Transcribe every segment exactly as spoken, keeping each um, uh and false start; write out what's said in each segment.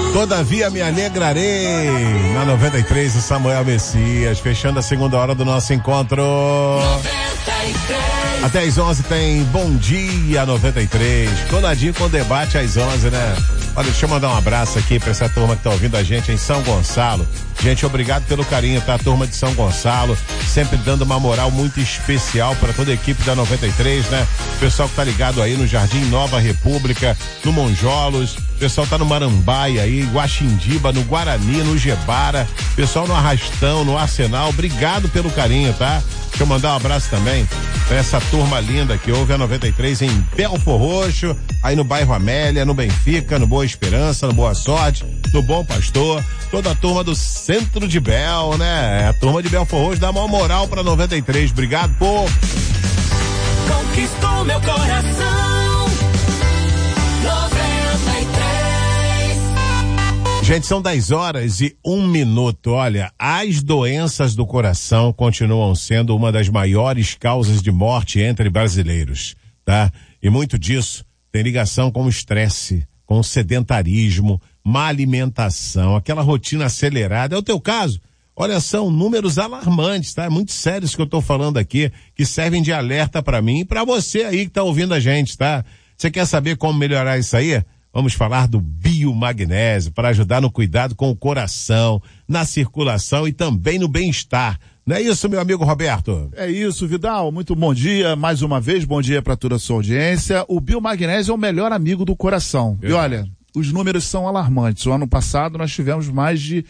Todavia me alegrarei. Na noventa e três, o Samuel Messias, fechando a segunda hora do nosso encontro. noventa e três. Até às onze tem Bom Dia noventa e três. Toda dia com debate às onze, né? Olha, deixa eu mandar um abraço aqui pra essa turma que tá ouvindo a gente em São Gonçalo. Gente, obrigado pelo carinho, tá? A turma de São Gonçalo, sempre dando uma moral muito especial para toda a equipe da noventa e três, né? O pessoal que tá ligado aí no Jardim Nova República, no Monjolos, o pessoal tá no Marambaia aí, Guaxindiba, no Guarani, no Gebara, pessoal no Arrastão, no Arsenal, obrigado pelo carinho, tá? Deixa eu mandar um abraço também pra essa turma linda que ouve a noventa e três em Belfor Roxo, aí no bairro Amélia, no Benfica, no Boa Esperança, no Boa Sorte, no Bom Pastor, toda a turma do centro de Bel, né? A turma de Belfor Roxo dá uma moral pra noventa e três, obrigado, pô. Conquistou meu coração, noventa e três. Gente, são dez horas e um minuto. Olha, as doenças do coração continuam sendo uma das maiores causas de morte entre brasileiros, tá? E muito disso tem ligação com o estresse, com o sedentarismo, má alimentação, aquela rotina acelerada. É o teu caso? Olha, são números alarmantes, tá? É muito sério isso que eu tô falando aqui, que servem de alerta pra mim e pra você aí que tá ouvindo a gente, tá? Você quer saber como melhorar isso aí? Vamos falar do biomagnésio para ajudar no cuidado com o coração, na circulação e também no bem-estar. Não é isso, meu amigo Roberto? É isso, Vidal. Muito bom dia. Mais uma vez, bom dia para toda a sua audiência. O biomagnésio é o melhor amigo do coração. É. E olha, os números são alarmantes. O ano passado nós tivemos mais de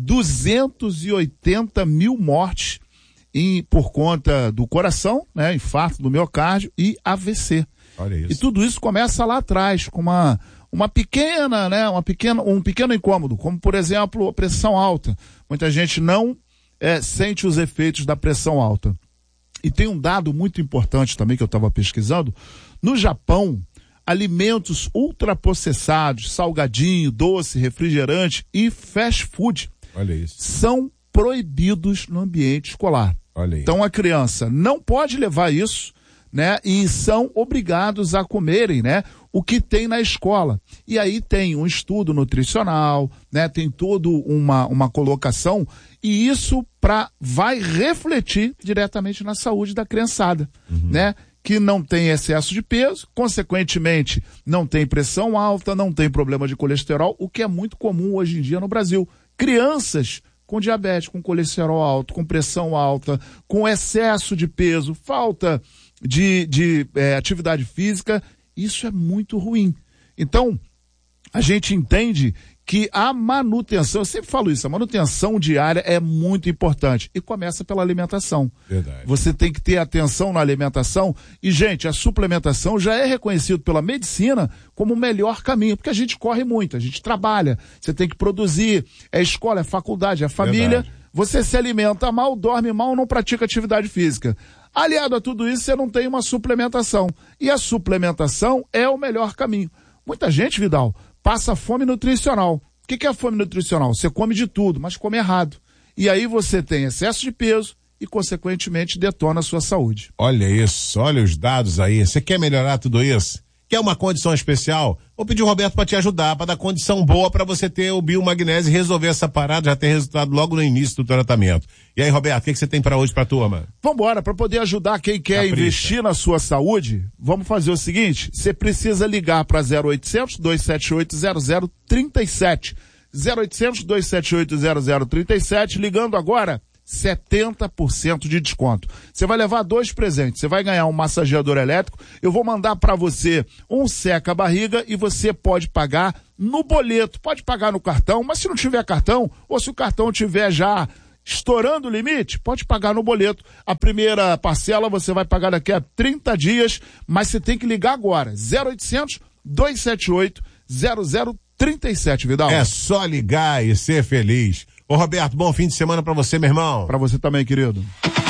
duzentos e oitenta mil mortes em, por conta do coração, né, infarto do miocárdio e A V C. Olha isso. E tudo isso começa lá atrás, com uma, uma pequena, né, uma pequena, um pequeno incômodo, como por exemplo a pressão alta. Muita gente não é, sente os efeitos da pressão alta. E tem um dado muito importante também que eu estava pesquisando. No Japão, alimentos ultraprocessados, salgadinho, doce, refrigerante e fast food, olha isso, são proibidos no ambiente escolar. Olha aí. Então a criança não pode levar isso, né? E são obrigados a comerem, né? O que tem na escola. E aí tem um estudo nutricional, né? Tem toda uma, uma colocação, e isso pra, vai refletir diretamente na saúde da criançada, uhum, né? Que não tem excesso de peso, consequentemente não tem pressão alta, não tem problema de colesterol, o que é muito comum hoje em dia no Brasil. Crianças com diabetes, com colesterol alto, com pressão alta, com excesso de peso, falta de, de é, atividade física, isso é muito ruim. Então, a gente entende que a manutenção, eu sempre falo isso, a manutenção diária é muito importante e começa pela alimentação. Verdade. Você tem que ter atenção na alimentação e, gente, a suplementação já é reconhecido pela medicina como o melhor caminho, porque a gente corre muito, a gente trabalha, você tem que produzir, é escola, é faculdade, é família, verdade, você se alimenta mal, dorme mal, não pratica atividade física. Aliado a tudo isso, você não tem uma suplementação. E a suplementação é o melhor caminho. Muita gente, Vidal, passa fome nutricional. O que, que é fome nutricional? Você come de tudo, mas come errado. E aí você tem excesso de peso e, consequentemente, detona a sua saúde. Olha isso, olha os dados aí. Você quer melhorar tudo isso? Quer uma condição especial? Vou pedir o Roberto para te ajudar, para dar condição boa para você ter o biomagnésio e resolver essa parada, já ter resultado logo no início do tratamento. E aí, Roberto, o que, que você tem para hoje para a turma? Vambora, para poder ajudar quem quer Capricha. investir na sua saúde, vamos fazer o seguinte, você precisa ligar para zero oitocentos, dois sete oito, zero zero três sete. zero oitocentos, dois sete oito, zero zero três sete, ligando agora, setenta por cento de desconto. Você vai levar dois presentes. Você vai ganhar um massageador elétrico. Eu vou mandar para você um seca-barriga e você pode pagar no boleto. Pode pagar no cartão, mas se não tiver cartão, ou se o cartão tiver já estourando o limite, pode pagar no boleto. A primeira parcela você vai pagar daqui a trinta dias, mas você tem que ligar agora. zero oitocentos, dois sete oito, zero zero três sete, Vidal. É só ligar e ser feliz. Ô Roberto, bom fim de semana pra você, meu irmão. Pra você também, querido.